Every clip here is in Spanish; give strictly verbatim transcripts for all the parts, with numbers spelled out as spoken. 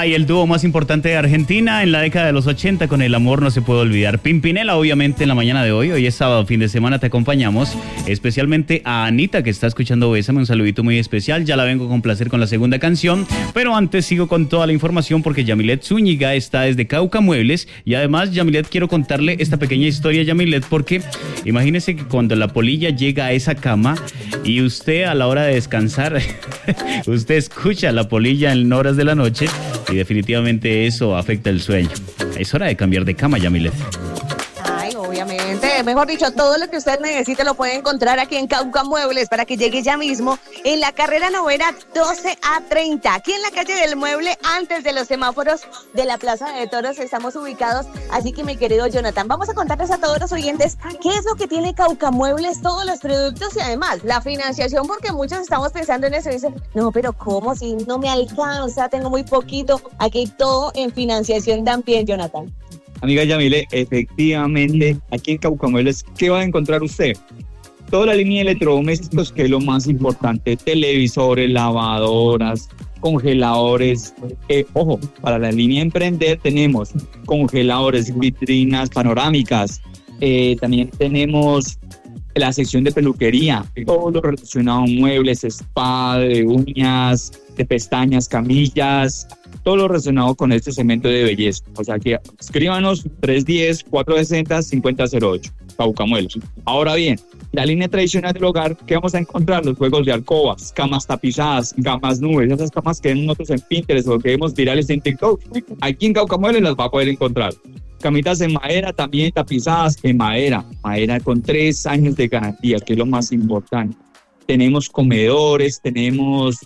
y el dúo más importante de Argentina en la década de los ochenta con El amor no se puede olvidar. Pimpinela, obviamente, en la mañana de hoy. Hoy es sábado, fin de semana, te acompañamos. Especialmente a Anita, que está escuchando Bésame, un saludito muy especial. Ya la vengo con placer con la segunda canción. Pero antes sigo con toda la información porque Yamilet Zúñiga está desde Cauca Muebles. Y además, Yamilet, quiero contarle esta pequeña historia, Yamilet, porque imagínese que cuando la polilla llega a esa cama y usted a la hora de descansar, usted escucha a la polilla en horas de la noche y definitivamente eso afecta el sueño. Es hora de cambiar de cama, Yamilet. Ay, obviamente. Mejor dicho, todo lo que usted necesite lo puede encontrar aquí en Cauca Muebles para que llegue ya mismo en la carrera novena doce a treinta. Aquí en la calle del Mueble, antes de los semáforos de la Plaza de Toros, estamos ubicados. Así que, mi querido Jonathan, vamos a contarles a todos los oyentes qué es lo que tiene Cauca Muebles, todos los productos y además la financiación, porque muchos estamos pensando en eso y dicen, no, pero ¿cómo? Si no me alcanza, tengo muy poquito. Aquí hay todo en financiación también, Jonathan. Amiga Yamile, efectivamente, aquí en Cauca Muebles, ¿qué va a encontrar usted? Toda la línea de electrodomésticos, que es lo más importante, televisores, lavadoras, congeladores. Eh, ojo, para la línea Emprender tenemos congeladores, vitrinas panorámicas, eh, también tenemos la sección de peluquería, todo lo relacionado a muebles, spa, de uñas, de pestañas, camillas, todo lo relacionado con este segmento de belleza. O sea que escríbanos tres uno cero, cuatro seis cero, cinco cero cero ocho, Cauca Muebles. Ahora bien, la línea tradicional del hogar, ¿qué vamos a encontrar? Los juegos de alcobas, camas tapizadas, camas nubes, esas camas que ven nosotros en Pinterest o que vemos virales en TikTok. Aquí en Cauca Muebles las va a poder encontrar. Camitas en madera, también tapizadas en madera, madera con tres años de garantía, que es lo más importante. Tenemos comedores, tenemos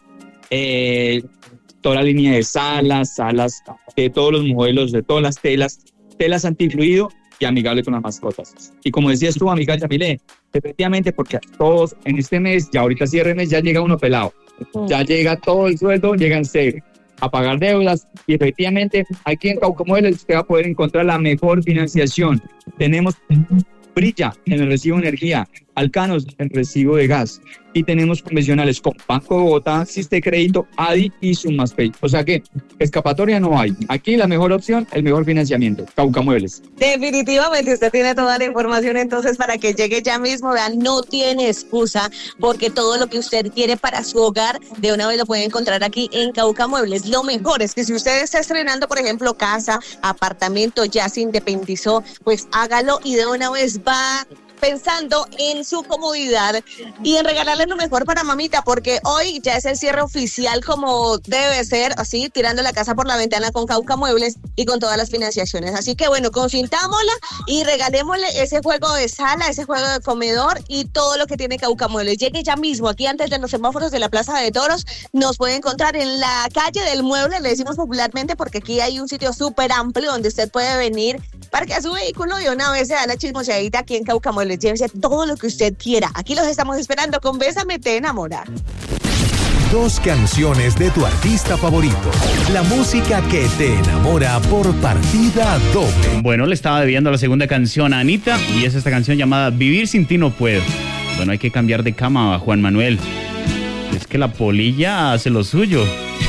eh, toda la línea de salas, salas de todos los modelos, de todas las telas, telas antifluido y amigable con las mascotas. Y como decías tú, amiga Yamile, efectivamente, porque todos en este mes, ya ahorita cierre el mes, ya llega uno pelado, ya llega todo el sueldo, llega en serio a pagar deudas y efectivamente aquí en Cauca Muebles usted va a poder encontrar la mejor financiación. Tenemos Brilla en el recibo de energía, Alcanos en recibo de gas y tenemos convencionales con Banco de Bogotá, Siste Crédito, A D I y Sumaspay. O sea que escapatoria no hay. Aquí la mejor opción, el mejor financiamiento, Cauca Muebles. Definitivamente usted tiene toda la información entonces para que llegue ya mismo. Vean, no tiene excusa porque todo lo que usted quiere para su hogar de una vez lo puede encontrar aquí en Cauca Muebles. Lo mejor es que si usted está estrenando, por ejemplo, casa, apartamento, ya se independizó, pues hágalo y de una vez va pensando en su comodidad y en regalarle lo mejor para mamita, porque hoy ya es el cierre oficial como debe ser, así, tirando la casa por la ventana con Cauca Muebles y con todas las financiaciones. Así que bueno, consintámosla y regalémosle ese juego de sala, ese juego de comedor y todo lo que tiene Cauca Muebles. Llegue ya mismo aquí antes de los semáforos de la Plaza de Toros. Nos puede encontrar en la calle del Mueble, le decimos popularmente, porque aquí hay un sitio súper amplio donde usted puede venir, parquear su vehículo y una vez se da la chismoseadita aquí en Cauca Muebles. Llévese todo lo que usted quiera. Aquí los estamos esperando con Bésame, te enamora. Dos canciones de tu artista favorito. La música que te enamora por partida doble. Bueno, le estaba debiendo la segunda canción a Anita y es esta canción llamada Vivir sin ti no puedo. Bueno, hay que cambiar de cama a Juan Manuel. Es que la polilla hace lo suyo.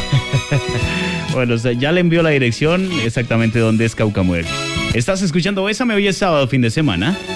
Bueno, o sea, ya le envió la dirección exactamente donde es Cauca Muebles. Estás escuchando Bésame, hoy es sábado, fin de semana.